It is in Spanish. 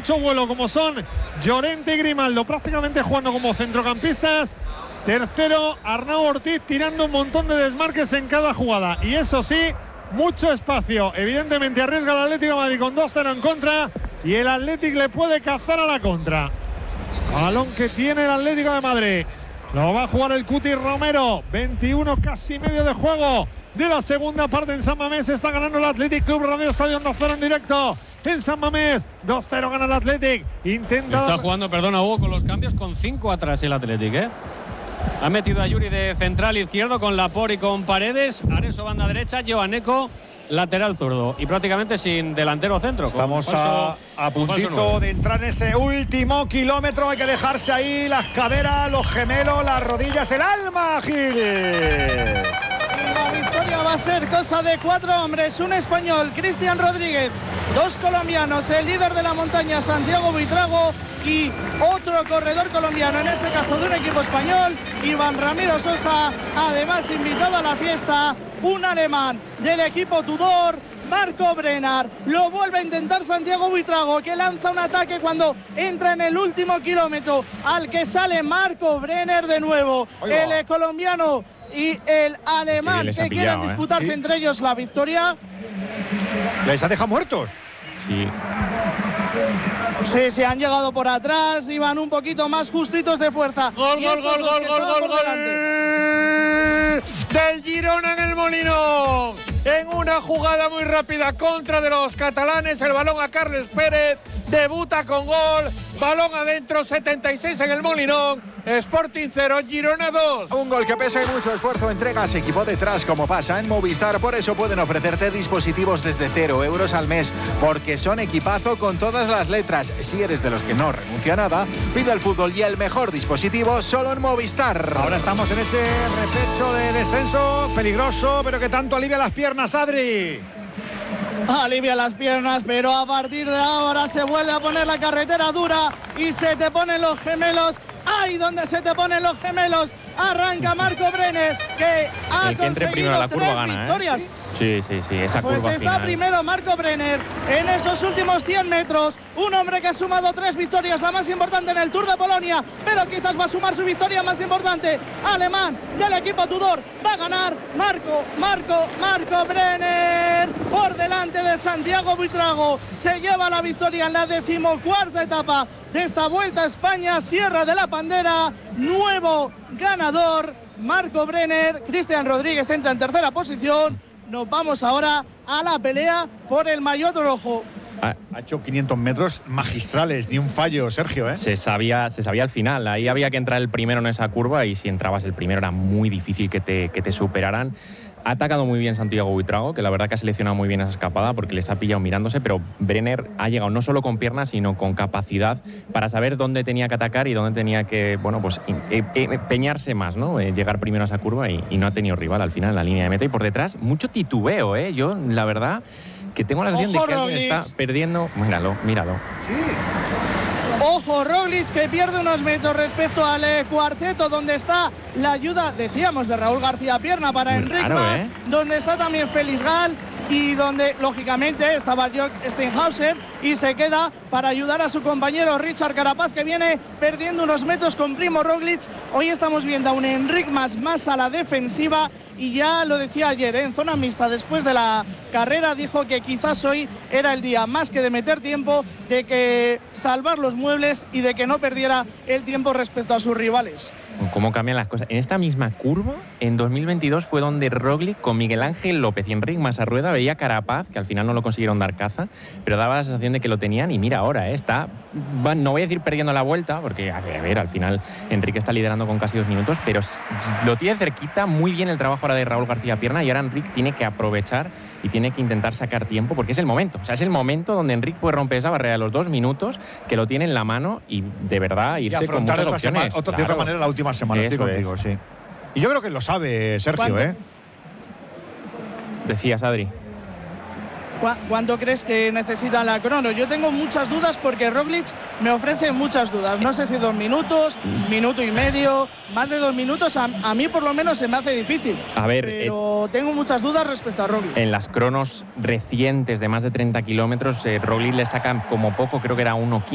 mucho vuelo, como son Llorente y Grimaldo, prácticamente jugando como centrocampistas. Tercero, Arnau Ortiz tirando un montón de desmarques en cada jugada. Y eso sí, mucho espacio. Evidentemente arriesga el Atlético de Madrid con 2-0 en contra. Y el Atlético le puede cazar a la contra. Balón que tiene el Atlético de Madrid. Lo va a jugar el Cuti Romero. 21 casi medio de juego de la segunda parte en San Mamés. Está ganando el Athletic Club Radio Estadio 2-0 en directo en San Mamés. 2-0 gana el Athletic. Está jugando, perdona Hugo, con los cambios con 5 atrás el Athletic, Ha metido a Yuri de central izquierdo con Laporte y con Paredes. Areso banda derecha, Joaneco lateral zurdo. Y prácticamente sin delantero centro. Estamos a puntito de entrar en ese último kilómetro. Hay que dejarse ahí las caderas, los gemelos, las rodillas, el alma, Gil. La victoria va a ser cosa de 4 hombres. Un español, Cristian Rodríguez. 2 colombianos, el líder de la montaña, Santiago Buitrago. Y otro corredor colombiano, en este caso de un equipo español, Iván Ramiro Sosa. Además, invitado a la fiesta, un alemán del equipo Tudor, Marco Brenner. Lo vuelve a intentar Santiago Buitrago, que lanza un ataque cuando entra en el último kilómetro, al que sale Marco Brenner de nuevo. El colombiano y el alemán que quieren disputarse entre ellos la victoria. ¿Les ha dejado muertos? Sí. Sí, se han llegado por atrás, iban un poquito más justitos de fuerza. Gol del Girona en el Molinón. En una jugada muy rápida contra de los catalanes, el balón a Carles Pérez, debuta con gol, balón adentro, 76 en el Molinón, Sporting 0, Girona 2. Un gol que pesa y mucho esfuerzo, entregas equipo detrás como pasa en Movistar, por eso pueden ofrecerte dispositivos desde 0 euros al mes, porque son equipazo con todas las letras. Si eres de los que no renuncia a nada, pide el fútbol y el mejor dispositivo solo en Movistar. Ahora estamos en ese repecho de descenso peligroso, pero que tanto alivia las piernas, Adri. Alivia las piernas, pero a partir de ahora se vuelve a poner la carretera dura y se te ponen los gemelos. ¡Ay, donde se te ponen los gemelos! Arranca Marco Brenner, que ha conseguido 3 victorias. Sí, esa curva pues está final. Primero Marco Brenner en esos últimos 100 metros. Un hombre que ha sumado 3 victorias, la más importante en el Tour de Polonia, pero quizás va a sumar su victoria más importante. Alemán del equipo Tudor va a ganar Marco Brenner por delante de Santiago Buitrago. Se lleva la victoria en la 14ª etapa de esta Vuelta a España, Sierra de la Pandera. Nuevo ganador, Marco Brenner. Cristian Rodríguez entra en tercera posición. Nos vamos ahora a la pelea por el maillot rojo. Ha hecho 500 metros magistrales, ni un fallo, Sergio, Se sabía al final. Ahí había que entrar el primero en esa curva y si entrabas el primero era muy difícil que te superaran. Ha atacado muy bien Santiago Buitrago, que la verdad que ha seleccionado muy bien esa escapada porque les ha pillado mirándose, pero Brenner ha llegado no solo con piernas, sino con capacidad para saber dónde tenía que atacar y dónde tenía que, empeñarse más, ¿no? Llegar primero a esa curva y no ha tenido rival al final en la línea de meta. Y por detrás, mucho titubeo, Yo, la verdad, que tengo la sensación de que alguien está perdiendo. Míralo. Sí. Ojo, Roglic, que pierde unos metros respecto al cuarteto, donde está la ayuda, decíamos, de Raúl García Pierna para Enric Mas, donde está también Félix Gall y donde, lógicamente, estaba Jörg Steinhauser y se queda para ayudar a su compañero Richard Carapaz, que viene perdiendo unos metros con Primo Roglic. Hoy estamos viendo a un Enric Mas más a la defensiva y ya lo decía ayer, en zona mixta, después de la carrera, dijo que quizás hoy era el día, más que de meter tiempo, de que salvar los muebles y de que no perdiera el tiempo respecto a sus rivales. Cómo cambian las cosas. En esta misma curva, en 2022, fue donde Roglic con Miguel Ángel López y Enric Mas a rueda veía a Carapaz, que al final no lo consiguieron dar caza, pero daba la sensación de que lo tenían y mira ahora, está, no voy a decir perdiendo la vuelta, porque a ver, al final Enrique está liderando con casi 2 minutos, pero lo tiene cerquita, muy bien el trabajo ahora de Raúl García Pierna y ahora Enric tiene que aprovechar y tiene que intentar sacar tiempo porque es el momento. O sea, es el momento donde Enric puede romper esa barrera de los 2 minutos, que lo tiene en la mano y de verdad irse con muchas opciones. De otra manera la última semana, estoy contigo, sí. Y yo creo que lo sabe Sergio, Decías, Adri. ¿Cuánto crees que necesita la crono? Yo tengo muchas dudas porque Roglic me ofrece muchas dudas. No sé si 2 minutos, minuto y medio, más de 2 minutos, a mí por lo menos se me hace difícil. A ver, pero tengo muchas dudas respecto a Roglic. En las cronos recientes de más de 30 kilómetros, Roglic le sacan como poco, creo que era 1.15.